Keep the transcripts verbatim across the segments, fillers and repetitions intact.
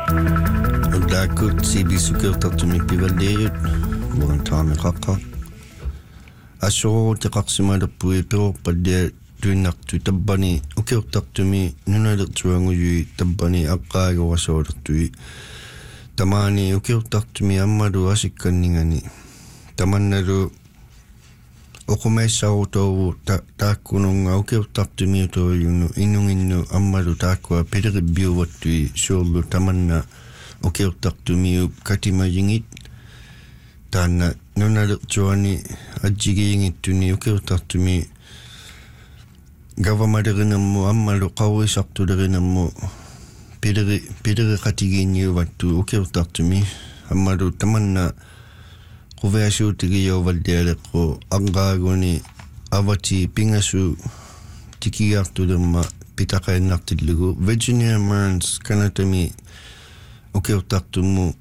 Udakut sibisukertartumi pivalliut bukan taami qaqqaq asoro teqarsimalappugi peorpallia tuinnartu tabbani ukiortartumi nunalertuanguyui tabbani aqqaagorasoolertui tamani ukiortartumi ammalu asikkanningani tamannalu oqumaissarutoovu taakkununga ukiortartumi utoyunu innunginnu ammalu taakkua peleribbiuvattui suorlu tamanna ukiortartumiu katimajingit taanna nunalertuani ajjigiingittuni ukiortartumi gavamaderinamu ammalu qawrisartulerinamu pileri pileri qatigiinniuvattu ukiortartumi ammalu tamanna quviasuutigiyovallialeqqu anqaaguni avati pingasu tikiartulemma pitaqainnartillugu Virginia Mearns kanatami ukiortartummu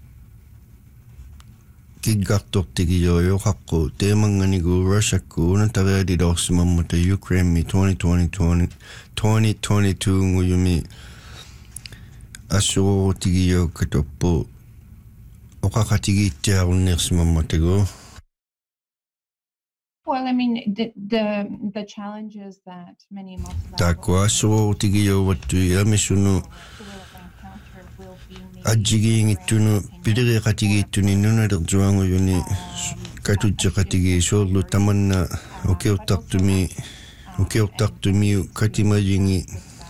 kiggartortigiyoyo qaqqu teemanganigu Russiakku unatarialilorsimammata Ukraine twenty twenty-two nguyumi assuorutigiyo katoppu oqaqatigiittiarunnersimammatagu. Well, I mean, the the, the challenges that many multilateral Taakua assuorutigiyovattu yamisunu ajjigiingittunu pileriqatigiittuni nunalertuanguyuni katutseqatigi suorlu tamanna ukiortartumi ukiortartumiu katimajingi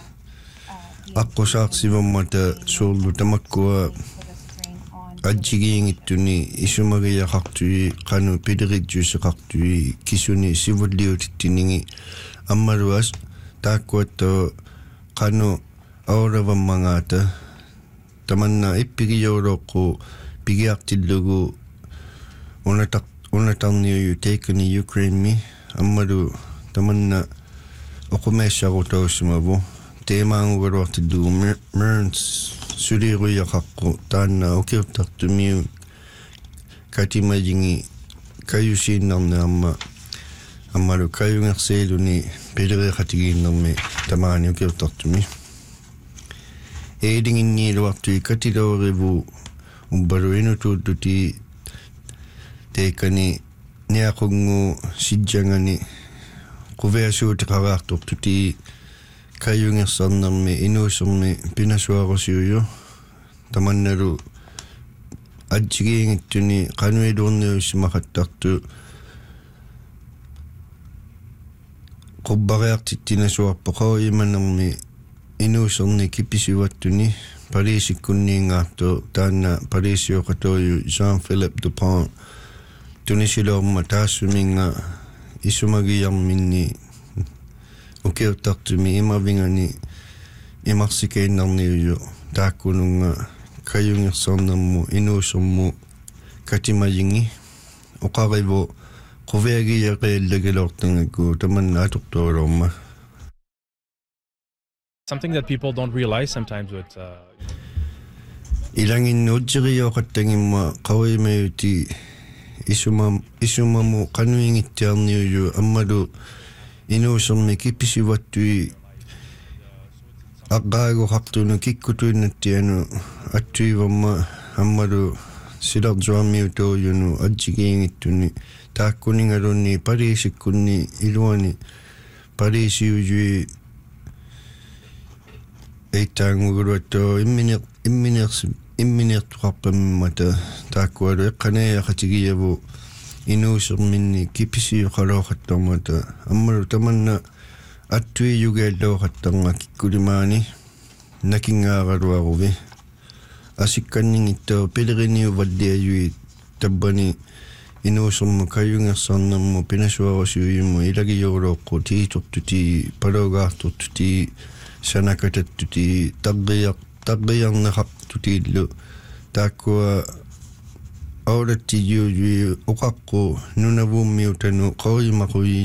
aqqusaarsivamata suorlu tamakkua ajjigiingittuni isumagiyaqartui qanu pileritjuuseqartui kisuni sivulliutittiningi ammaluas taakkuatto qanu auravammangaata tamanna ippigiyooloqqu pigiartillugu unataq unatarniuyu teikani Ukraine ammalu tamanna oqumaissarutaussimavu teemaangugaluartillugu Mearns suliruyaqaqqu taanna ukiortartumiu katimajingi kayusiinnarni amma ammalu kayungerseeluni pileriqatigiinnermi tamaani ukiortartumi eedinginniiluartui katilorivu umbalu inutuuttuti teikani niaqungu sijjangani quviasuutiqaraartortuti kayungersarnermi inuusermi pinasuarusiuyu tamannalu ajjigiingittuni qanuiluorniuissimaqattartu qubbariartittinasuarpo qawimanermi inuuserni kipisivattuni paliisikkunniingaartu taanna paliisioqatoyu Jean-Philippe Dupont tunisiloorma taassuminga isumagiyarminni ukiortartumi imavingani imarsikainnarniuyu taakkununga kayungersarnermu inuusermu katimajingi oqarivu quviagiyaqiallagiloortangakku tamanna atortuulorma. Something that people don't realize sometimes with uh ilanginnuutsiriyoqattangimma qawimayuti isumam isumamu qanuingittiarniuyu ammalu inuusermi kipisivattui aqqaaguqartunu kikkutuinnattianu attuivamma ammalu silarjuarmiutuuyunu ajjigiingittuni taakkuningalunni paliisikkunni iluani paliisiuyui eittaanguguluattu imminer imminersi imminertuqarpammata taakkualu eqqanaayaqatigiyavu inuuserminni kipisiuqalooqattarmata ammalu tamanna attuiyugaallooqattarnga kikkulimaani nakingaaraluaruvi asikkanningittau pileriniuvalliajui tabbani inuusermu kayungersarnermu pinasuarusiuyummu ilagiyoolooqqu tiitortuti paloogaartortuti sanakatattuti taqqiaq taqqiarnaqartutiillu taakkua aulattijuujui uqaqqu nunavummiutanu qawimaqui